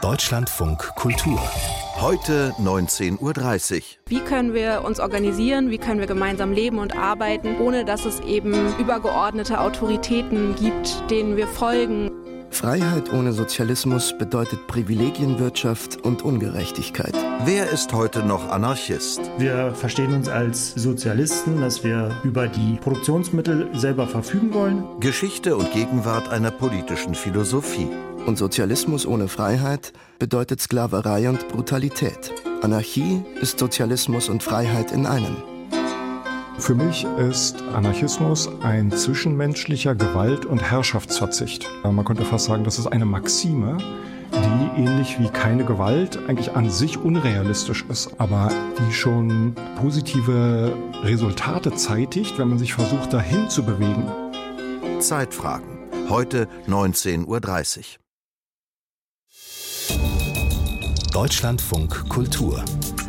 Deutschlandfunk Kultur. Heute 19:30 Uhr. Wie können wir uns organisieren, wie können wir gemeinsam leben und arbeiten, ohne dass es eben übergeordnete Autoritäten gibt, denen wir folgen. Freiheit ohne Sozialismus bedeutet Privilegienwirtschaft und Ungerechtigkeit. Wer ist heute noch Anarchist? Wir verstehen uns als Sozialisten, dass wir über die Produktionsmittel selber verfügen wollen. Geschichte und Gegenwart einer politischen Philosophie. Und Sozialismus ohne Freiheit bedeutet Sklaverei und Brutalität. Anarchie ist Sozialismus und Freiheit in einem. Für mich ist Anarchismus ein zwischenmenschlicher Gewalt- und Herrschaftsverzicht. Man könnte fast sagen, das ist eine Maxime, die ähnlich wie keine Gewalt eigentlich an sich unrealistisch ist, aber die schon positive Resultate zeitigt, wenn man sich versucht, dahin zu bewegen. Zeitfragen. Heute 19:30 Uhr. Deutschlandfunk Kultur.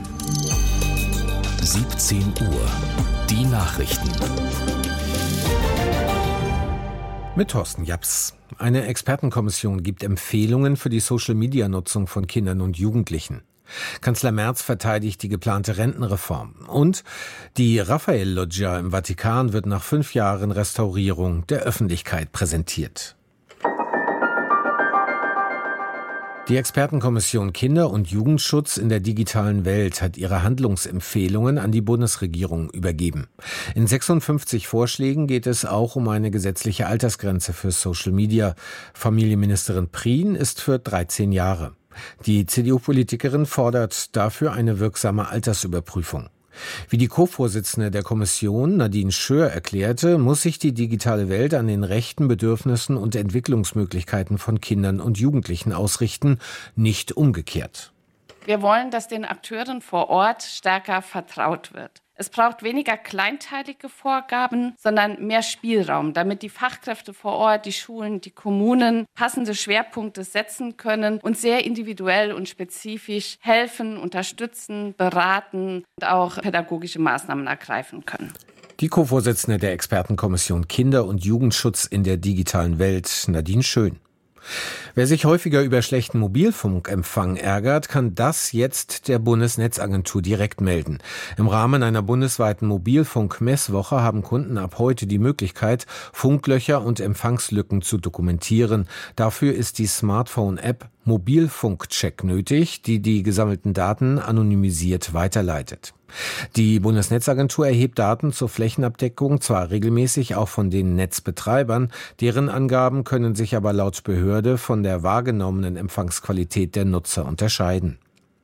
17 Uhr. Die Nachrichten. Mit Thorsten Japs. Eine Expertenkommission gibt Empfehlungen für die Social-Media-Nutzung von Kindern und Jugendlichen. Kanzler Merz verteidigt die geplante Rentenreform. Und die Raphael-Loggia im Vatikan wird nach 5 Jahren Restaurierung der Öffentlichkeit präsentiert. Die Expertenkommission Kinder- und Jugendschutz in der digitalen Welt hat ihre Handlungsempfehlungen an die Bundesregierung übergeben. In 56 Vorschlägen geht es auch um eine gesetzliche Altersgrenze für Social Media. Familienministerin Prien ist für 13 Jahre. Die CDU-Politikerin fordert dafür eine wirksame Altersüberprüfung. Wie die Co-Vorsitzende der Kommission, Nadine Schöhr, erklärte, muss sich die digitale Welt an den Rechten, Bedürfnissen und Entwicklungsmöglichkeiten von Kindern und Jugendlichen ausrichten, nicht umgekehrt. Wir wollen, dass den Akteuren vor Ort stärker vertraut wird. Es braucht weniger kleinteilige Vorgaben, sondern mehr Spielraum, damit die Fachkräfte vor Ort, die Schulen, die Kommunen passende Schwerpunkte setzen können und sehr individuell und spezifisch helfen, unterstützen, beraten und auch pädagogische Maßnahmen ergreifen können. Die Co-Vorsitzende der Expertenkommission Kinder- und Jugendschutz in der digitalen Welt, Nadine Schöhr. Wer sich häufiger über schlechten Mobilfunkempfang ärgert, kann das jetzt der Bundesnetzagentur direkt melden. Im Rahmen einer bundesweiten Mobilfunk-Messwoche haben Kunden ab heute die Möglichkeit, Funklöcher und Empfangslücken zu dokumentieren. Dafür ist die Smartphone-App Mobilfunkcheck nötig, die die gesammelten Daten anonymisiert weiterleitet. Die Bundesnetzagentur erhebt Daten zur Flächenabdeckung zwar regelmäßig auch von den Netzbetreibern, deren Angaben können sich aber laut Behörde von der wahrgenommenen Empfangsqualität der Nutzer unterscheiden.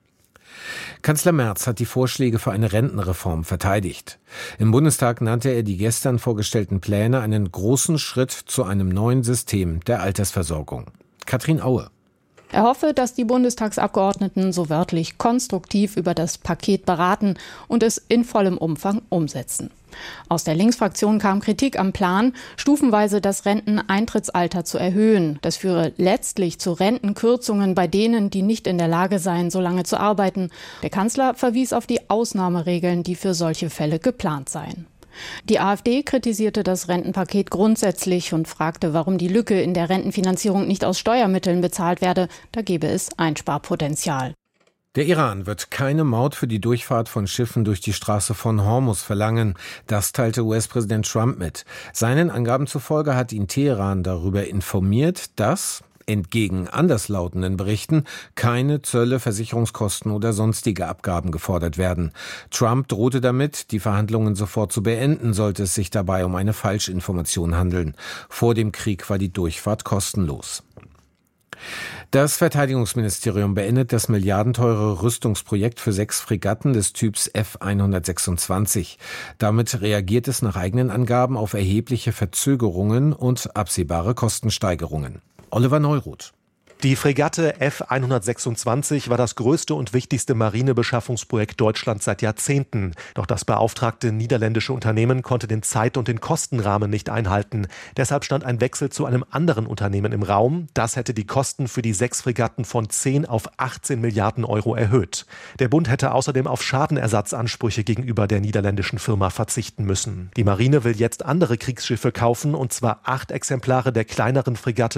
Kanzler Merz hat die Vorschläge für eine Rentenreform verteidigt. Im Bundestag nannte er die gestern vorgestellten Pläne einen großen Schritt zu einem neuen System der Altersversorgung. Katrin Aue. Er hoffe, dass die Bundestagsabgeordneten so wörtlich konstruktiv über das Paket beraten und es in vollem Umfang umsetzen. Aus der Linksfraktion kam Kritik am Plan, stufenweise das Renteneintrittsalter zu erhöhen. Das führe letztlich zu Rentenkürzungen bei denen, die nicht in der Lage seien, so lange zu arbeiten. Der Kanzler verwies auf die Ausnahmeregeln, die für solche Fälle geplant seien. Die AfD kritisierte das Rentenpaket grundsätzlich und fragte, warum die Lücke in der Rentenfinanzierung nicht aus Steuermitteln bezahlt werde. Da gebe es Einsparpotenzial. Der Iran wird keine Maut für die Durchfahrt von Schiffen durch die Straße von Hormuz verlangen. Das teilte US-Präsident Trump mit. Seinen Angaben zufolge hat ihn Teheran darüber informiert, dass entgegen anderslautenden Berichten keine Zölle, Versicherungskosten oder sonstige Abgaben gefordert werden. Trump drohte damit, die Verhandlungen sofort zu beenden, sollte es sich dabei um eine Falschinformation handeln. Vor dem Krieg war die Durchfahrt kostenlos. Das Verteidigungsministerium beendet das milliardenteure Rüstungsprojekt für 6 Fregatten des Typs F-126. Damit reagiert es nach eigenen Angaben auf erhebliche Verzögerungen und absehbare Kostensteigerungen. Oliver Neuroth. Die Fregatte F-126 war das größte und wichtigste Marinebeschaffungsprojekt Deutschlands seit Jahrzehnten. Doch das beauftragte niederländische Unternehmen konnte den Zeit- und den Kostenrahmen nicht einhalten. Deshalb stand ein Wechsel zu einem anderen Unternehmen im Raum. Das hätte die Kosten für die 6 Fregatten von 10 auf 18 Milliarden Euro erhöht. Der Bund hätte außerdem auf Schadenersatzansprüche gegenüber der niederländischen Firma verzichten müssen. Die Marine will jetzt andere Kriegsschiffe kaufen, und zwar 8 Exemplare der kleineren Fregatte